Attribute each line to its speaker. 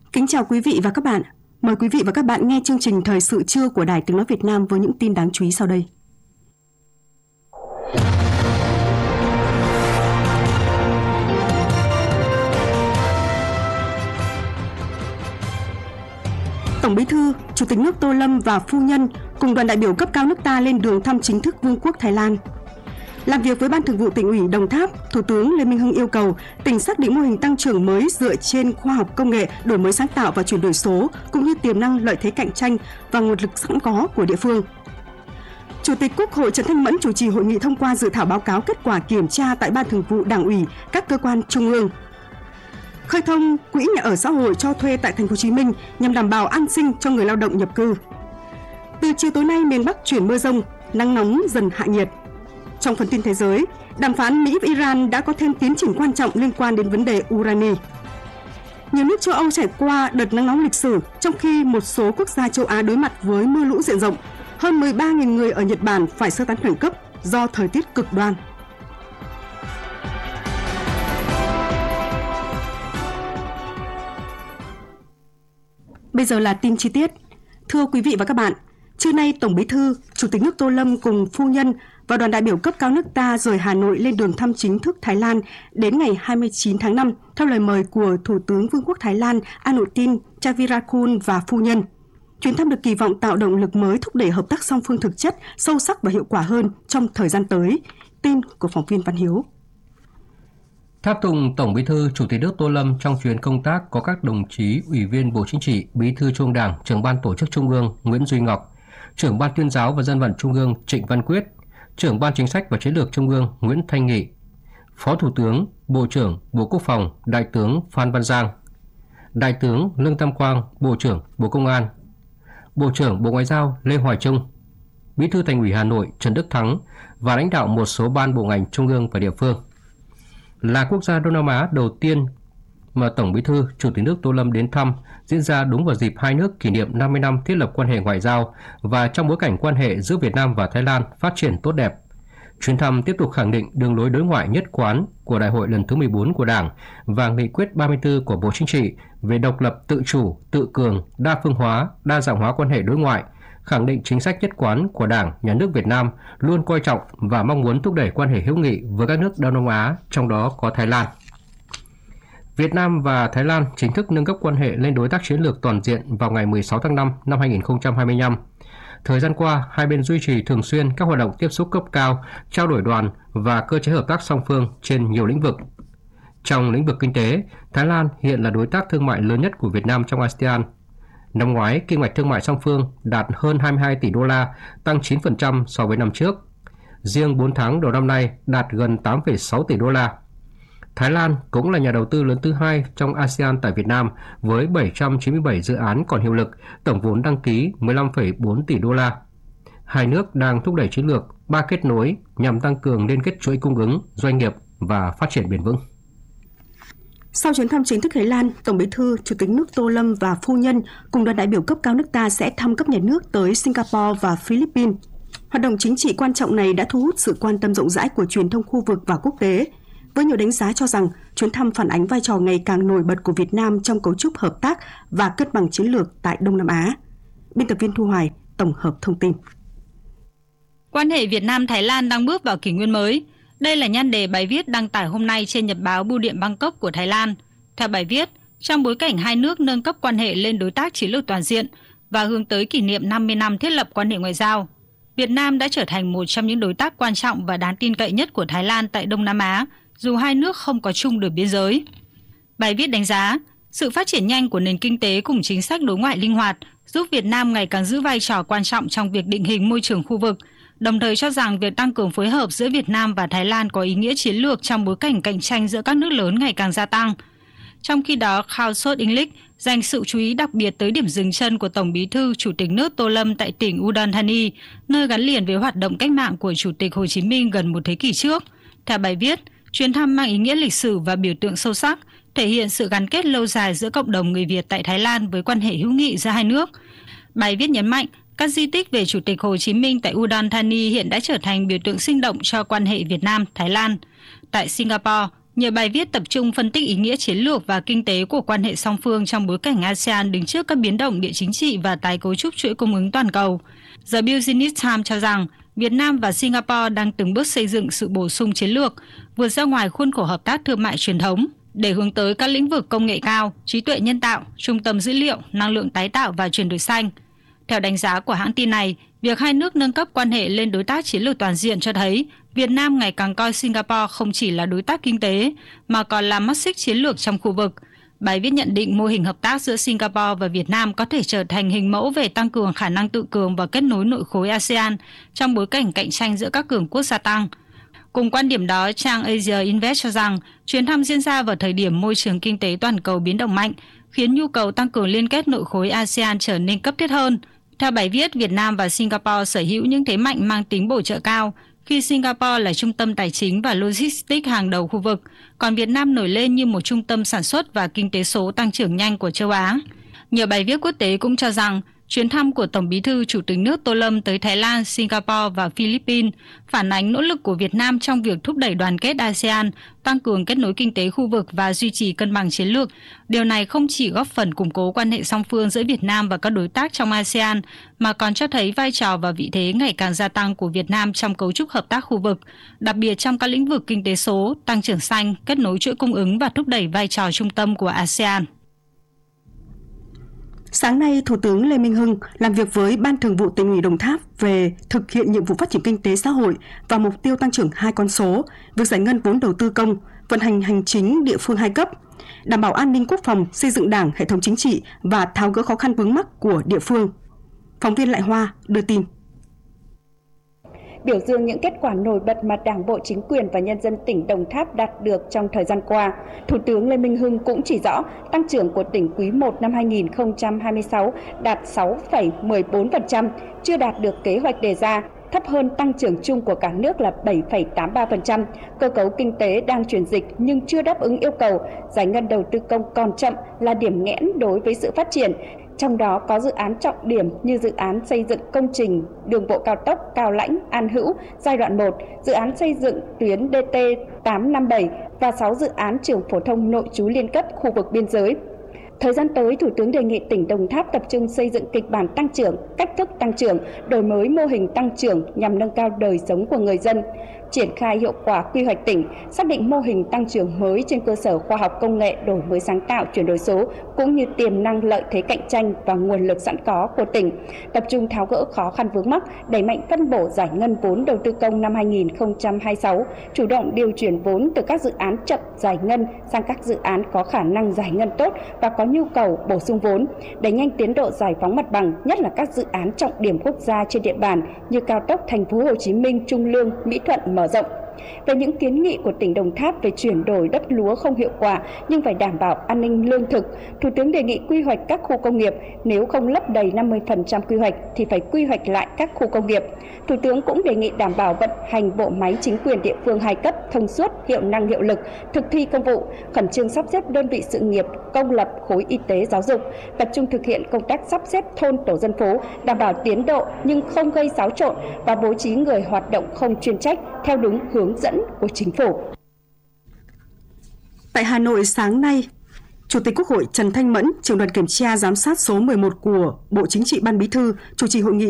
Speaker 1: Kính chào quý vị và các bạn. Mời quý vị và các bạn nghe chương trình Thời sự trưa của Đài Tiếng nói Việt Nam với những tin đáng chú ý sau đây. Tổng Bí thư, Chủ tịch nước Tô Lâm và phu nhân cùng đoàn đại biểu cấp cao nước ta lên đường thăm chính thức Vương quốc Thái Lan. Làm việc với Ban Thường vụ Tỉnh ủy Đồng Tháp, Thủ tướng Lê Minh Hưng yêu cầu tỉnh xác định mô hình tăng trưởng mới dựa trên khoa học công nghệ, đổi mới sáng tạo và chuyển đổi số, cũng như tiềm năng lợi thế cạnh tranh và nguồn lực sẵn có của địa phương. Chủ tịch Quốc hội Trần Thanh Mẫn chủ trì hội nghị thông qua dự thảo báo cáo kết quả kiểm tra tại Ban Thường vụ Đảng ủy, các cơ quan trung ương. Khơi thông quỹ nhà ở xã hội cho thuê tại Thành phố Hồ Chí Minh nhằm đảm bảo an sinh cho người lao động nhập cư. Từ chiều tối nay miền Bắc chuyển mưa rông, nắng nóng dần hạ nhiệt. Trong phần tin thế giới, đàm phán Mỹ và Iran đã có thêm tiến triển quan trọng liên quan đến vấn đề urani. Nhiều nước châu Âu trải qua đợt nắng nóng lịch sử, trong khi một số quốc gia châu Á đối mặt với mưa lũ diện rộng. Hơn 13.000 người ở Nhật Bản phải sơ tán khẩn cấp do thời tiết cực đoan. Bây giờ là tin chi tiết. Thưa quý vị và các bạn, trưa nay Tổng Bí thư, Chủ tịch nước Tô Lâm cùng phu nhân và đoàn đại biểu cấp cao nước ta rời Hà Nội lên đường thăm chính thức Thái Lan đến ngày 29 tháng 5 theo lời mời của Thủ tướng Vương quốc Thái Lan Anutin Charnvirakul và phu nhân. Chuyến thăm được kỳ vọng tạo động lực mới thúc đẩy hợp tác song phương thực chất, sâu sắc và hiệu quả hơn trong thời gian tới. Tin của phóng viên Văn Hiếu.
Speaker 2: Tháp tùng Tổng Bí thư, Chủ tịch nước Tô Lâm trong chuyến công tác có các đồng chí Ủy viên Bộ Chính trị, Bí thư Trung ương Đảng, Trưởng ban Tổ chức Trung ương Nguyễn Duy Ngọc, Trưởng ban Tuyên giáo và Dân vận Trung ương Trịnh Văn Quyết, Trưởng ban Chính sách và Chiến lược Trung ương Nguyễn Thanh Nghị, Phó Thủ tướng, Bộ trưởng Bộ Quốc phòng Đại tướng Phan Văn Giang, Đại tướng Lương Tam Quang, Bộ trưởng Bộ Công an, Bộ trưởng Bộ Ngoại giao Lê Hoài Trung, Bí thư Thành ủy Hà Nội Trần Đức Thắng và lãnh đạo một số ban bộ ngành trung ương và địa phương. Là quốc gia Đông Nam Á đầu tiên mà Tổng Bí thư, Chủ tịch nước Tô Lâm đến thăm diễn ra đúng vào dịp hai nước kỷ niệm 50 năm thiết lập quan hệ ngoại giao và trong bối cảnh quan hệ giữa Việt Nam và Thái Lan phát triển tốt đẹp. Chuyến thăm tiếp tục khẳng định đường lối đối ngoại nhất quán của Đại hội lần thứ 14 của Đảng và Nghị quyết 34 của Bộ Chính trị về độc lập, tự chủ, tự cường, đa phương hóa, đa dạng hóa quan hệ đối ngoại, khẳng định chính sách nhất quán của Đảng, Nhà nước Việt Nam luôn coi trọng và mong muốn thúc đẩy quan hệ hữu nghị với các nước Đông Nam Á, trong đó có Thái Lan. Việt Nam và Thái Lan chính thức nâng cấp quan hệ lên đối tác chiến lược toàn diện vào ngày 16 tháng 5 năm 2025. Thời gian qua, hai bên duy trì thường xuyên các hoạt động tiếp xúc cấp cao, trao đổi đoàn và cơ chế hợp tác song phương trên nhiều lĩnh vực. Trong lĩnh vực kinh tế, Thái Lan hiện là đối tác thương mại lớn nhất của Việt Nam trong ASEAN. Năm ngoái, kim ngạch thương mại song phương đạt hơn 22 tỷ đô la, tăng 9% so với năm trước. Riêng 4 tháng đầu năm nay đạt gần 8,6 tỷ đô la. Thái Lan cũng là nhà đầu tư lớn thứ hai trong ASEAN tại Việt Nam với 797 dự án còn hiệu lực, tổng vốn đăng ký 15,4 tỷ đô la. Hai nước đang thúc đẩy chiến lược ba kết nối nhằm tăng cường liên kết chuỗi cung ứng, doanh nghiệp và phát triển bền vững.
Speaker 1: Sau chuyến thăm chính thức Thái Lan, Tổng Bí thư, Chủ tịch nước Tô Lâm và phu nhân cùng đoàn đại biểu cấp cao nước ta sẽ thăm cấp nhà nước tới Singapore và Philippines. Hoạt động chính trị quan trọng này đã thu hút sự quan tâm rộng rãi của truyền thông khu vực và quốc tế, với nhiều đánh giá cho rằng chuyến thăm phản ánh vai trò ngày càng nổi bật của Việt Nam trong cấu trúc hợp tác và cân bằng chiến lược tại Đông Nam Á. Biên tập viên Thu Hoài tổng hợp thông tin.
Speaker 3: Quan hệ Việt Nam-Thái Lan đang bước vào kỷ nguyên mới. Đây là nhan đề bài viết đăng tải hôm nay trên nhật báo Bưu điện Bangkok của Thái Lan. Theo bài viết, trong bối cảnh hai nước nâng cấp quan hệ lên đối tác chiến lược toàn diện và hướng tới kỷ niệm 50 năm thiết lập quan hệ ngoại giao, Việt Nam đã trở thành một trong những đối tác quan trọng và đáng tin cậy nhất của Thái Lan tại Đông Nam Á, dù hai nước không có chung đường biên giới. Bài viết đánh giá, sự phát triển nhanh của nền kinh tế cùng chính sách đối ngoại linh hoạt giúp Việt Nam ngày càng giữ vai trò quan trọng trong việc định hình môi trường khu vực, đồng thời cho rằng việc tăng cường phối hợp giữa Việt Nam và Thái Lan có ý nghĩa chiến lược trong bối cảnh cạnh tranh giữa các nước lớn ngày càng gia tăng. Trong khi đó, Khaosod English dành sự chú ý đặc biệt tới điểm dừng chân của Tổng Bí thư, Chủ tịch nước Tô Lâm tại tỉnh Udon Thani, nơi gắn liền với hoạt động cách mạng của Chủ tịch Hồ Chí Minh gần một thế kỷ trước. Theo bài viết, chuyến thăm mang ý nghĩa lịch sử và biểu tượng sâu sắc, thể hiện sự gắn kết lâu dài giữa cộng đồng người Việt tại Thái Lan với quan hệ hữu nghị giữa hai nước. Bài viết nhấn mạnh, các di tích về Chủ tịch Hồ Chí Minh tại Udon Thani hiện đã trở thành biểu tượng sinh động cho quan hệ Việt Nam-Thái Lan. Tại Singapore, Nhiều bài viết tập trung phân tích ý nghĩa chiến lược và kinh tế của quan hệ song phương trong bối cảnh ASEAN đứng trước các biến động địa chính trị và tái cấu trúc chuỗi cung ứng toàn cầu. The Business Times cho rằng Việt Nam và Singapore đang từng bước xây dựng sự bổ sung chiến lược, vượt ra ngoài khuôn khổ hợp tác thương mại truyền thống để hướng tới các lĩnh vực công nghệ cao, trí tuệ nhân tạo, trung tâm dữ liệu, năng lượng tái tạo và chuyển đổi xanh. Theo đánh giá của hãng tin này, việc hai nước nâng cấp quan hệ lên đối tác chiến lược toàn diện cho thấy Việt Nam ngày càng coi Singapore không chỉ là đối tác kinh tế mà còn là mắt xích chiến lược trong khu vực. Bài viết nhận định mô hình hợp tác giữa Singapore và Việt Nam có thể trở thành hình mẫu về tăng cường khả năng tự cường và kết nối nội khối ASEAN trong bối cảnh cạnh tranh giữa các cường quốc gia tăng. Cùng quan điểm đó, trang Asia Invest cho rằng chuyến thăm diễn ra vào thời điểm môi trường kinh tế toàn cầu biến động mạnh, khiến nhu cầu tăng cường liên kết nội khối ASEAN trở nên cấp thiết hơn. Theo bài viết, Việt Nam và Singapore sở hữu những thế mạnh mang tính bổ trợ cao, khi Singapore là trung tâm tài chính và logistics hàng đầu khu vực, còn Việt Nam nổi lên như một trung tâm sản xuất và kinh tế số tăng trưởng nhanh của châu Á. Nhiều bài viết quốc tế cũng cho rằng chuyến thăm của Tổng Bí thư Chủ tịch nước Tô Lâm tới Thái Lan, Singapore và Philippines phản ánh nỗ lực của Việt Nam trong việc thúc đẩy đoàn kết ASEAN, tăng cường kết nối kinh tế khu vực và duy trì cân bằng chiến lược. Điều này không chỉ góp phần củng cố quan hệ song phương giữa Việt Nam và các đối tác trong ASEAN, mà còn cho thấy vai trò và vị thế ngày càng gia tăng của Việt Nam trong cấu trúc hợp tác khu vực, đặc biệt trong các lĩnh vực kinh tế số, tăng trưởng xanh, kết nối chuỗi cung ứng và thúc đẩy vai trò trung tâm của ASEAN.
Speaker 1: Sáng nay, Thủ tướng Lê Minh Hưng làm việc với Ban Thường vụ Tỉnh ủy Đồng Tháp về thực hiện nhiệm vụ phát triển kinh tế xã hội và mục tiêu tăng trưởng 2 con số, việc giải ngân vốn đầu tư công, vận hành hành chính địa phương 2 cấp, đảm bảo an ninh quốc phòng, xây dựng Đảng, hệ thống chính trị và tháo gỡ khó khăn vướng mắc của địa phương. Phóng viên Lại Hoa đưa tin.
Speaker 4: Biểu dương những kết quả nổi bật mà Đảng bộ, chính quyền và nhân dân tỉnh Đồng Tháp đạt được trong thời gian qua, Thủ tướng Lê Minh Hưng cũng chỉ rõ tăng trưởng của tỉnh quý 1 năm 2026 đạt 6,14%, chưa đạt được kế hoạch đề ra, thấp hơn tăng trưởng chung của cả nước là 7,83%. Cơ cấu kinh tế đang chuyển dịch nhưng chưa đáp ứng yêu cầu, giải ngân đầu tư công còn chậm là điểm nghẽn đối với sự phát triển. Trong đó có dự án trọng điểm như dự án xây dựng công trình đường bộ cao tốc Cao Lãnh - An Hữu giai đoạn 1, dự án xây dựng tuyến DT 857 và 6 dự án trường phổ thông nội trú liên cấp khu vực biên giới. Thời gian tới, Thủ tướng đề nghị tỉnh Đồng Tháp tập trung xây dựng kịch bản tăng trưởng, cách thức tăng trưởng, đổi mới mô hình tăng trưởng nhằm nâng cao đời sống của người dân, triển khai hiệu quả quy hoạch tỉnh, xác định mô hình tăng trưởng mới trên cơ sở khoa học công nghệ, đổi mới sáng tạo, chuyển đổi số, cũng như tiềm năng lợi thế cạnh tranh và nguồn lực sẵn có của tỉnh, tập trung tháo gỡ khó khăn vướng mắc, đẩy mạnh phân bổ giải ngân vốn đầu tư công năm 2026, chủ động điều chuyển vốn từ các dự án chậm giải ngân sang các dự án có khả năng giải ngân tốt và có nhu cầu bổ sung vốn, đẩy nhanh tiến độ giải phóng mặt bằng, nhất là các dự án trọng điểm quốc gia trên địa bàn như cao tốc Thành phố Hồ Chí Minh - Trung Lương - Mỹ Thuận mở rộng. Về những kiến nghị của tỉnh Đồng Tháp về chuyển đổi đất lúa không hiệu quả nhưng phải đảm bảo an ninh lương thực, Thủ tướng đề nghị quy hoạch các khu công nghiệp, nếu không lấp đầy 50% quy hoạch thì phải quy hoạch lại các khu công nghiệp. Thủ tướng cũng đề nghị đảm bảo vận hành bộ máy chính quyền địa phương 2 cấp thông suốt, hiệu năng hiệu lực, thực thi công vụ, khẩn trương sắp xếp đơn vị sự nghiệp công lập, khối y tế, giáo dục, tập trung thực hiện công tác sắp xếp thôn tổ dân phố, đảm bảo tiến độ nhưng không gây xáo trộn và bố trí người hoạt động không chuyên trách theo đúng hướng dẫn của chính phủ.
Speaker 1: Tại Hà Nội sáng nay, Chủ tịch Quốc hội Trần Thanh Mẫn, trưởng đoàn kiểm tra giám sát số 11 của Bộ Chính trị Ban Bí thư chủ trì hội nghị